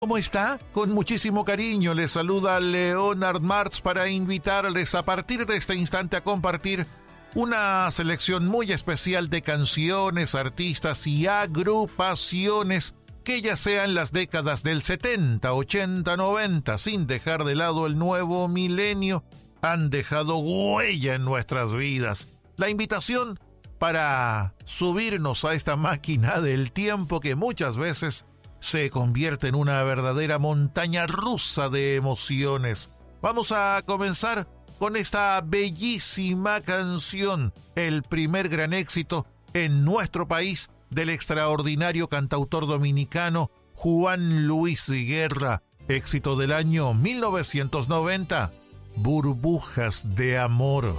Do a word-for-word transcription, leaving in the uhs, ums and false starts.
¿Cómo está? Con muchísimo cariño les saluda Leonard Martz para invitarles a partir de este instante a compartir una selección muy especial de canciones, artistas y agrupaciones que ya sean las décadas del setenta, ochenta, noventa, sin dejar de lado el nuevo milenio, han dejado huella en nuestras vidas. La invitación para subirnos a esta máquina del tiempo que muchas veces se convierte en una verdadera montaña rusa de emociones. Vamos a comenzar con esta bellísima canción, el primer gran éxito en nuestro país del extraordinario cantautor dominicano Juan Luis Guerra, éxito del año mil novecientos noventa, Burbujas de Amor.